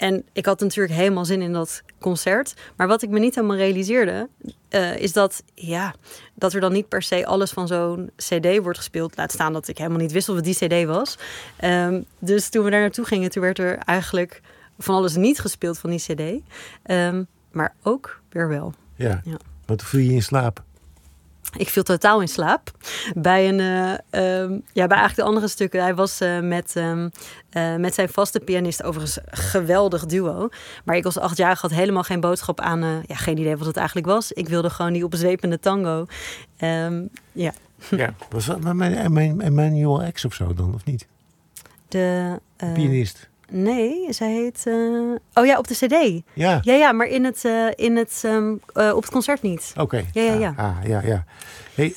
En ik had natuurlijk helemaal zin in dat concert. Maar wat ik me niet helemaal realiseerde, is dat er dan niet per se alles van zo'n cd wordt gespeeld. Laat staan dat ik helemaal niet wist of het die cd was. Dus toen we daar naartoe gingen, toen werd er eigenlijk van alles niet gespeeld van die cd. Maar ook weer wel. Ja. Want toen viel je in slaap. Ik viel totaal in slaap. Bij eigenlijk de andere stukken. Hij was met zijn vaste pianist, overigens een geweldig duo. Maar ik als 8-jarige had helemaal geen boodschap aan... geen idee wat het eigenlijk was. Ik wilde gewoon die opzwepende tango. Ja, was dat mijn Emmanuel X of zo dan, of niet? De pianist. Nee, zij heet... op de cd. Ja. Ja, maar op het concert niet. Oké. Ja. Hey,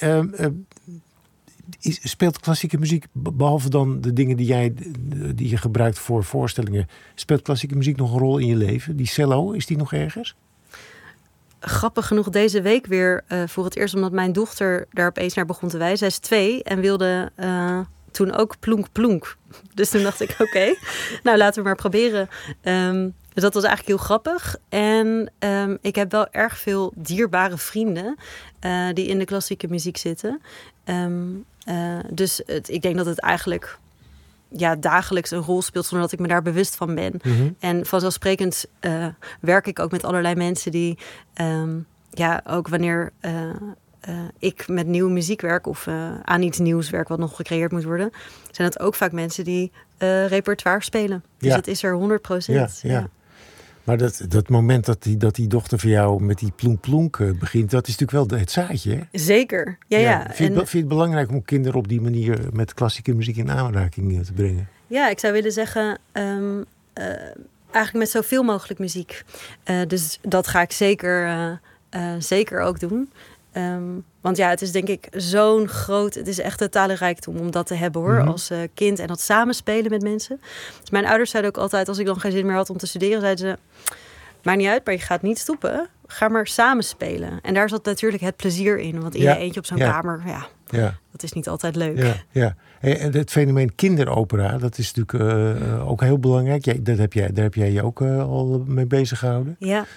speelt klassieke muziek, behalve dan de dingen die je gebruikt voor voorstellingen, speelt klassieke muziek nog een rol in je leven? Die cello, is die nog ergens? Grappig genoeg deze week weer voor het eerst, omdat mijn dochter daar opeens naar begon te wijzen. Zij is 2 en wilde... toen ook plonk plonk. Dus toen dacht ik, oké, nou laten we maar proberen. Dus dat was eigenlijk heel grappig. En ik heb wel erg veel dierbare vrienden die in de klassieke muziek zitten. Dus ik denk dat het eigenlijk dagelijks een rol speelt zonder dat ik me daar bewust van ben. Mm-hmm. En vanzelfsprekend werk ik ook met allerlei mensen die ook wanneer... ik met nieuwe muziek werk of aan iets nieuws werk wat nog gecreëerd moet worden, zijn het ook vaak mensen die repertoire spelen. Dus het is er 100%. Ja. Maar dat moment dat die dochter van jou met die plonk-plonk begint, dat is natuurlijk wel het zaadje, hè? Zeker, ja. Vind je het belangrijk om kinderen op die manier met klassieke muziek in aanraking te brengen? Ja, ik zou willen zeggen... eigenlijk met zoveel mogelijk muziek. Dus dat ga ik zeker ook doen. Want het is denk ik zo'n groot... Het is echt totale rijkdom om dat te hebben, hoor. Mm-hmm. Als kind en dat samenspelen met mensen. Dus mijn ouders zeiden ook altijd, als ik dan geen zin meer had om te studeren, zeiden ze... Maakt niet uit, maar je gaat niet stoppen. Ga maar samenspelen. En daar zat natuurlijk het plezier in. Want in je eentje op zo'n kamer, dat is niet altijd leuk. Ja. En het fenomeen kinderopera, dat is natuurlijk ook heel belangrijk. Daar heb jij je ook al mee bezig gehouden. Ja.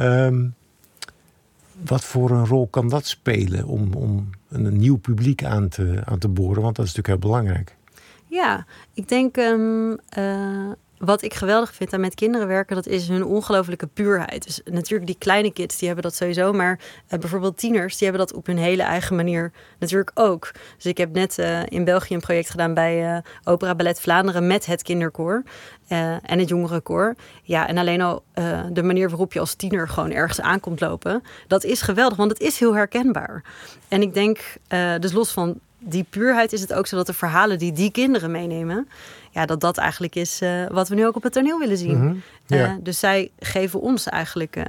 Wat voor een rol kan dat spelen om een nieuw publiek aan te boren? Want dat is natuurlijk heel belangrijk. Ja, ik denk... wat ik geweldig vind aan met kinderen werken, dat is hun ongelofelijke puurheid. Dus natuurlijk die kleine kids, die hebben dat sowieso. Maar bijvoorbeeld tieners, die hebben dat op hun hele eigen manier natuurlijk ook. Dus ik heb net in België een project gedaan bij Opera Ballet Vlaanderen met het kinderkoor en het jongerenkoor. Ja, en alleen al de manier waarop je als tiener gewoon ergens aankomt lopen, dat is geweldig, want het is heel herkenbaar. En ik denk, dus los van die puurheid is het ook zo dat de verhalen die kinderen meenemen, dat eigenlijk is wat we nu ook op het toneel willen zien. Mm-hmm. Dus zij geven ons eigenlijk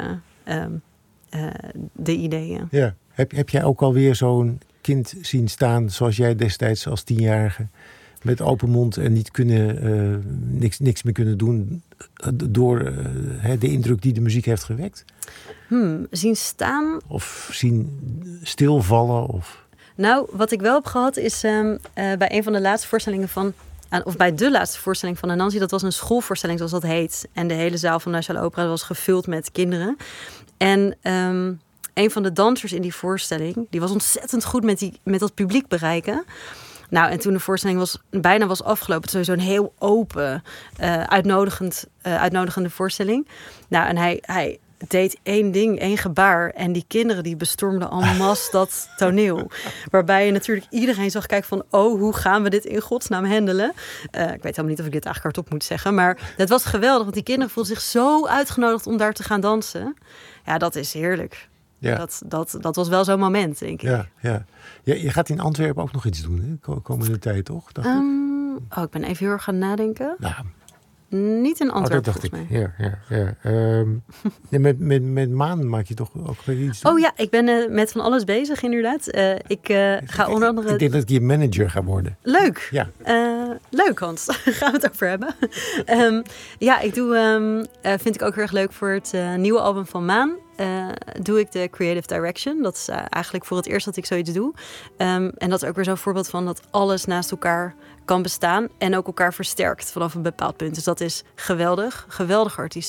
de ideeën. Ja. Heb jij ook alweer zo'n kind zien staan zoals jij destijds als 10-jarige met open mond en niks meer kunnen doen door de indruk die de muziek heeft gewekt? Zien staan? Of zien stilvallen? Nou, wat ik wel heb gehad is bij een van de laatste voorstellingen of bij de laatste voorstelling van Anansi, dat was een schoolvoorstelling zoals dat heet. En de hele zaal van Nationale Opera was gevuld met kinderen. En een van de dansers in die voorstelling, die was ontzettend goed met dat publiek bereiken. Nou, en toen de voorstelling bijna was afgelopen, het was sowieso een heel open, uitnodigende voorstelling. Nou, en hij deed één gebaar en die kinderen die bestormden en masse dat toneel. Waarbij je natuurlijk iedereen zag kijken van, hoe gaan we dit in godsnaam handelen? Ik weet helemaal niet of ik dit eigenlijk hardop moet zeggen, maar het was geweldig, want die kinderen voelden zich zo uitgenodigd om daar te gaan dansen. Ja, dat is heerlijk. Ja. Dat was wel zo'n moment, denk ik. Ja. Je gaat in Antwerpen ook nog iets doen, hè? Komende tijd, toch? Ik ben even heel erg gaan nadenken. Nou, niet in Antwerpen, dat dacht volgens mij. Ja. Met Maan maak je toch ook weer iets doen? Oh ja, ik ben met van alles bezig, inderdaad. Ik ga onder andere... Ik denk dat ik je manager ga worden. Leuk. Ja. Leuk, Hans. Gaan we het over hebben. Ik doe, vind ik ook heel erg leuk voor het nieuwe album van Maan. Doe ik de creative direction. Dat is eigenlijk voor het eerst dat ik zoiets doe. En dat is ook weer zo'n voorbeeld van dat alles naast elkaar kan bestaan en ook elkaar versterkt vanaf een bepaald punt. Dus dat is geweldig. Geweldige artiesten.